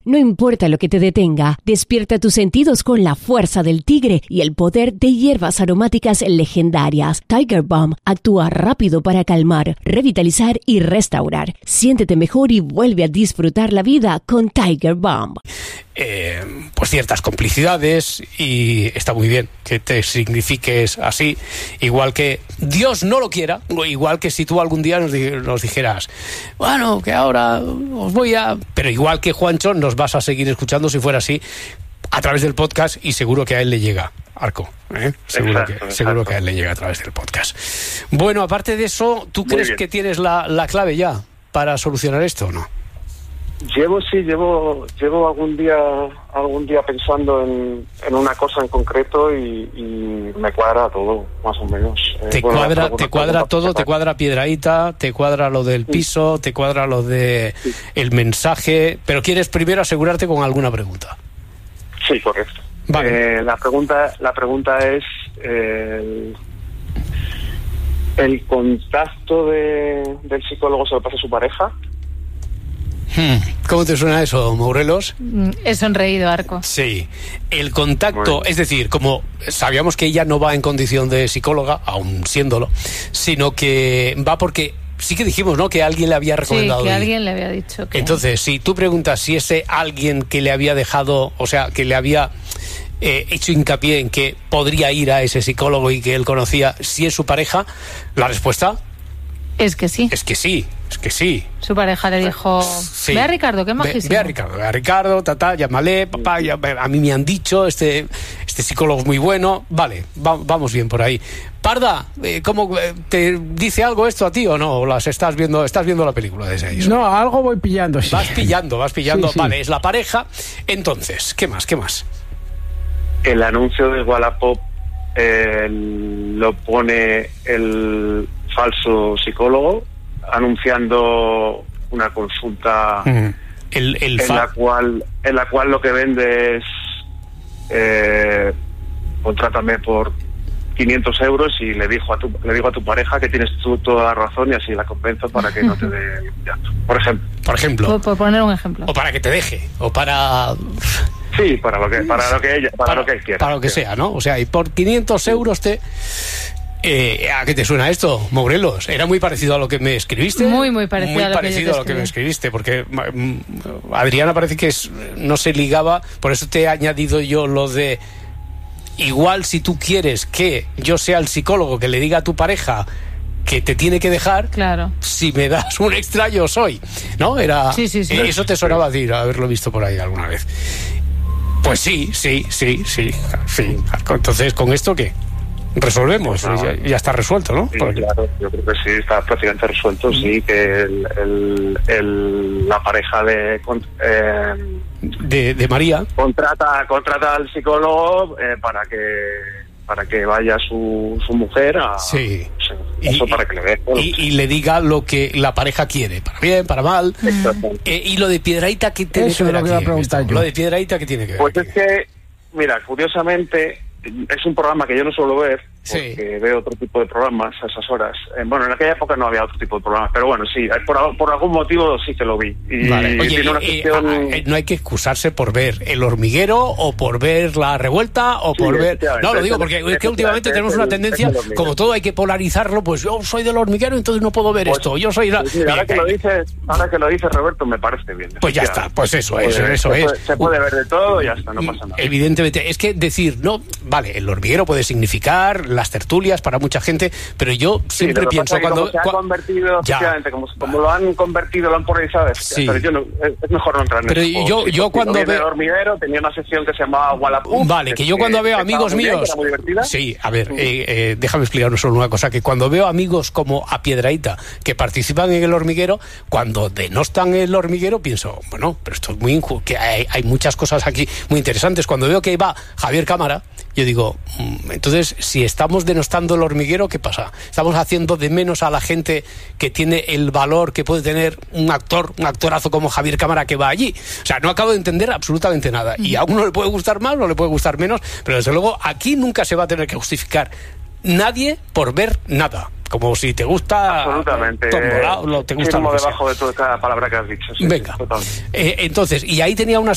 No importa lo que te detenga, despierta tus sentidos con la fuerza del tigre y el poder de hierbas aromáticas legendarias. Tiger Balm actúa rápido para calmar, revitalizar y restaurar. Siéntete mejor y vuelve a disfrutar la vida con Tiger Balm. Pues ciertas complicidades, y está muy bien que te signifiques así, igual que Dios no lo quiera, igual que si tú algún día nos dijeras, bueno, que ahora os voy a... Pero igual que Juancho, nos vas a seguir escuchando si fuera así a través del podcast, y seguro que a él le llega, Arco, seguro que a él le llega a través del podcast. Bueno, aparte de eso, ¿tú crees que tienes la clave ya para solucionar esto o no? Llevo algún día pensando en una cosa en concreto y me cuadra todo, más o menos. ¿Te cuadra todo? ¿Te cuadra Piedrahíta? ¿Te cuadra lo del piso? ¿Te cuadra lo de el mensaje? Pero quieres primero asegurarte con alguna pregunta. Sí, correcto. Vale. La pregunta es ¿el contacto del psicólogo se lo pasa a su pareja? ¿Cómo te suena eso, Morelos? He sonreído, Arco. Sí, el contacto, es decir, como sabíamos que ella no va en condición de psicóloga, aún siéndolo, sino que va porque sí que dijimos, ¿no?, que alguien le había recomendado. Sí, que alguien le había dicho que... Entonces, si tú preguntas si ese alguien que le había dejado, o sea, que le había hecho hincapié en que podría ir a ese psicólogo y que él conocía, si es su pareja, la respuesta... Es que sí. Es que sí. Su pareja le dijo, sí. Ve a Ricardo, qué majísimo. Ve a Ricardo, llámale, papá, a mí me han dicho, este psicólogo es muy bueno. Vale, vamos bien por ahí. Parda, ¿cómo te dice algo esto a ti o no? ¿O estás viendo la película de ese? No, algo voy pillando, sí. Vas pillando. Sí. Vale, es la pareja. Entonces, ¿qué más? El anuncio de Wallapop lo pone el falso psicólogo anunciando una consulta en la cual lo que vende es contrátame por 500 euros y le digo a tu pareja que tienes tú toda la razón y así la convenzo para que no te dé el llanto, por ejemplo. Por poner un ejemplo. O para que te deje, o para... Sí, para lo que él quiera. Para lo que sea, ¿no? O sea, y por 500 euros te... ¿A qué te suena esto, Morelos? ¿Era muy parecido a lo que me escribiste? Muy parecido a lo que me escribiste, porque Adriana parece que no se ligaba, por eso te he añadido yo lo de... Igual si tú quieres que yo sea el psicólogo que le diga a tu pareja que te tiene que dejar, claro, si me das un extra yo soy, ¿no? Era... Sí. Eso te sonaba decir, haberlo visto por ahí alguna vez. Pues sí. Entonces, ¿con esto qué? Resolvemos, ya está resuelto, ¿no? Sí, claro, yo creo que sí, está prácticamente resuelto, sí, que la pareja de María contrata al psicólogo para que vaya su mujer a... Sí. Para que le dé. Y le diga lo que la pareja quiere, para bien, para mal. Y lo de Piedrahíta, ¿qué tiene que ver aquí? Lo de Piedrahíta, ¿qué tiene que ver? Pues es que, mira, curiosamente... Es un programa que yo no suelo ver, porque veo otro tipo de programas a esas horas. Bueno, en aquella época no había otro tipo de programas, pero bueno, sí, por algún motivo sí que lo vi. Y vale. Oye, tiene una sección... no hay que excusarse por ver El Hormiguero o por ver La Revuelta o por ver... No, lo digo porque es que últimamente tenemos una tendencia, como todo hay que polarizarlo, pues yo soy del Hormiguero, entonces no puedo ver esto. Yo soy... ahora que lo dices, Roberto, me parece bien. Pues ya está, pues eso es. Se puede ver de todo y ya está, no pasa nada. Evidentemente, es que decir, no... Vale, El Hormiguero puede significar las tertulias para mucha gente, pero yo siempre pienso cuando... Como se ha convertido, efectivamente, como lo han convertido, lo han polarizado, pero yo no, es mejor no entrar en eso. Pero yo cuando veo... El Hormiguero tenía una sección que se llamaba Wallapop. Vale, que yo cuando veo amigos míos... Sí, a ver, déjame explicar solo una cosa, que cuando veo amigos como a Piedrahíta que participan en El Hormiguero, cuando denostan El Hormiguero, pienso, bueno, pero esto es muy injusto, que hay muchas cosas aquí muy interesantes. Cuando veo que va Javier Cámara, yo digo, entonces, si estamos denostando El Hormiguero, ¿qué pasa? Estamos haciendo de menos a la gente que tiene el valor que puede tener un actorazo como Javier Cámara que va allí. O sea, no acabo de entender absolutamente nada. Y a uno le puede gustar más o le puede gustar menos, pero desde luego aquí nunca se va a tener que justificar nadie por ver nada. Como si te gusta... Absolutamente. Te gusta debajo de toda cada palabra que has dicho. Sí, venga. Entonces, y ahí tenía una